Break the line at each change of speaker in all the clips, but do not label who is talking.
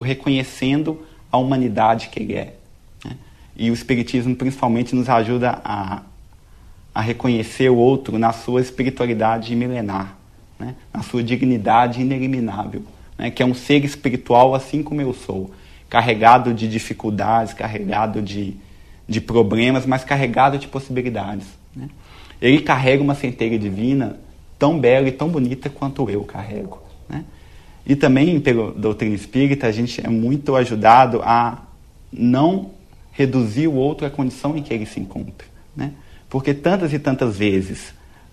reconhecendo a humanidade que ele é, né? E o Espiritismo principalmente nos ajuda a reconhecer o outro na sua espiritualidade milenar, né? Na sua dignidade ineliminável, né? Que é um ser espiritual assim como eu sou, carregado de dificuldades, carregado de problemas, mas carregado de possibilidades, né? Ele carrega uma centelha divina tão bela e tão bonita quanto eu carrego, né? E também, pela doutrina espírita, a gente é muito ajudado a não reduzir o outro à condição em que ele se encontra, né? Porque tantas e tantas vezes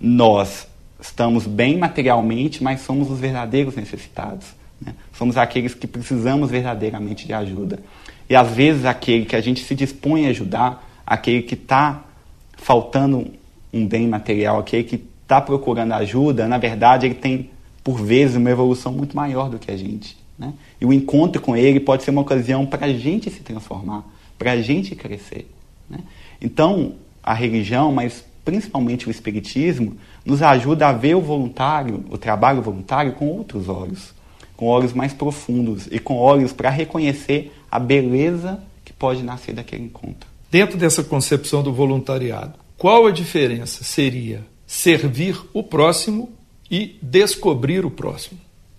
nós estamos bem materialmente, mas somos os verdadeiros necessitados, né? Somos aqueles que precisamos verdadeiramente de ajuda. E às vezes aquele que a gente se dispõe a ajudar, aquele que está faltando um bem material, aquele que está procurando ajuda, na verdade ele tem, por vezes, uma evolução muito maior do que a gente, né? E o encontro com ele pode ser uma ocasião para a gente se transformar, para a gente crescer, né? Então, a religião, mas principalmente o Espiritismo, nos ajuda a ver o voluntário, o trabalho voluntário, com outros olhos, com olhos mais profundos e com olhos para reconhecer a beleza que pode nascer daquele encontro.
Dentro dessa concepção do voluntariado, qual a diferença seria servir o próximo e descobrir o próximo?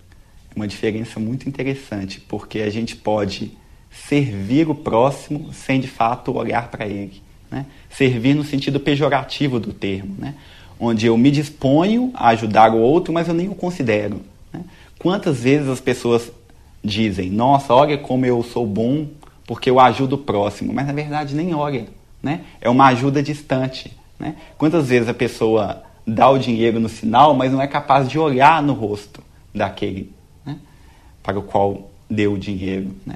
É uma diferença muito interessante, porque a gente pode servir o próximo sem, de fato, olhar para ele, né? Servir no sentido pejorativo do termo, né? Onde eu me disponho a ajudar o outro, mas eu nem o considero, né? Quantas vezes as pessoas dizem, nossa, olha como eu sou bom porque eu ajudo o próximo, mas na verdade nem olha, né? É uma ajuda distante, né? Quantas vezes a pessoa dá o dinheiro no sinal, mas não é capaz de olhar no rosto daquele, né, para o qual deu o dinheiro, né?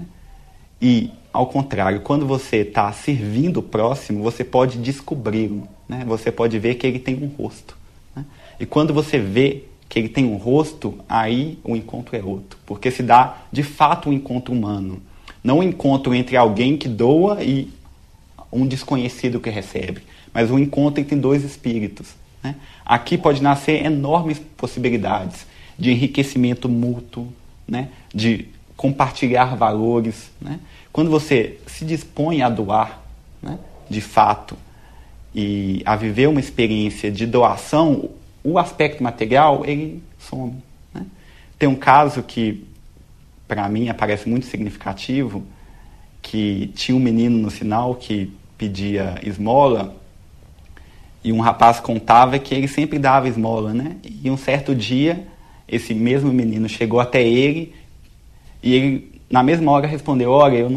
E, ao contrário, quando você está servindo o próximo, você pode descobri-lo, né? Você pode ver que ele tem um rosto, né? E quando você vê que ele tem um rosto, aí o encontro é outro, porque se dá, de fato, um encontro humano. Não um encontro entre alguém que doa e um desconhecido que recebe, mas um encontro entre dois espíritos, né? Aqui pode nascer enormes possibilidades de enriquecimento mútuo, né? De compartilhar valores, né? Quando você se dispõe a doar, né, de fato, e a viver uma experiência de doação, o aspecto material, ele some, né? Tem um caso que, para mim, aparece muito significativo, que tinha um menino no sinal que pedia esmola, e um rapaz contava que ele sempre dava esmola, né? E um certo dia, esse mesmo menino chegou até ele, e ele, na mesma hora, respondeu, olha, eu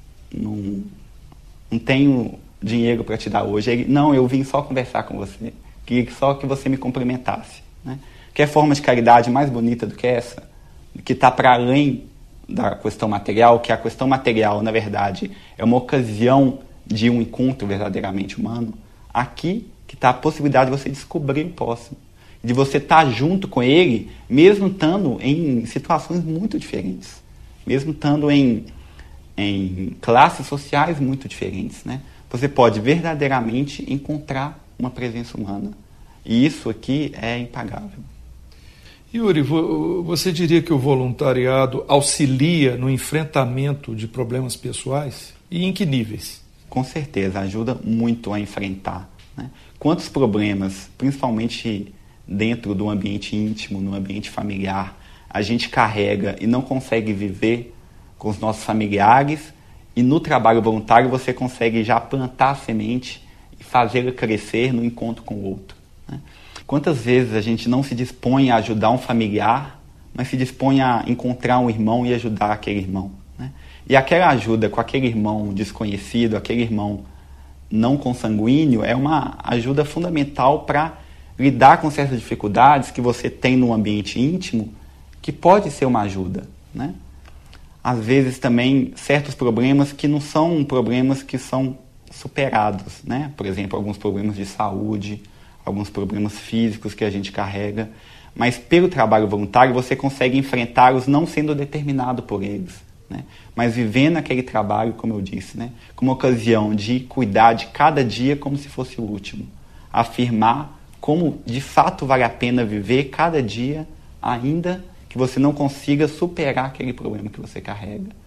não tenho dinheiro para te dar hoje. Ele, não, eu vim só conversar com você, queria só que você me cumprimentasse, né? Que é forma de caridade mais bonita do que essa? Que está para além da questão material, que a questão material, na verdade, é uma ocasião de um encontro verdadeiramente humano. Aqui que está a possibilidade de você descobrir o próximo, de você estar junto com ele, mesmo estando em situações muito diferentes, mesmo estando em classes sociais muito diferentes, né? Você pode verdadeiramente encontrar uma presença humana. E isso aqui é impagável.
Yuri, você diria que o voluntariado auxilia no enfrentamento de problemas pessoais? E em que níveis?
Com certeza, ajuda muito a enfrentar, né? Quantos problemas, principalmente dentro do ambiente íntimo, no ambiente familiar, a gente carrega e não consegue viver com os nossos familiares, e no trabalho voluntário você consegue já plantar a semente e fazê-la crescer no encontro com o outro, né? Quantas vezes a gente não se dispõe a ajudar um familiar, mas se dispõe a encontrar um irmão e ajudar aquele irmão, né? E aquela ajuda com aquele irmão desconhecido, aquele irmão não consanguíneo, é uma ajuda fundamental para lidar com certas dificuldades que você tem no ambiente íntimo, que pode ser uma ajuda, né? Às vezes também certos problemas que não são problemas que são superados, né? Por exemplo, alguns problemas de saúde, alguns problemas físicos que a gente carrega, mas pelo trabalho voluntário você consegue enfrentá-los não sendo determinado por eles, né? Mas vivendo aquele trabalho, como eu disse, né, como ocasião de cuidar de cada dia como se fosse o último, afirmar como de fato vale a pena viver cada dia, ainda que você não consiga superar aquele problema que você carrega.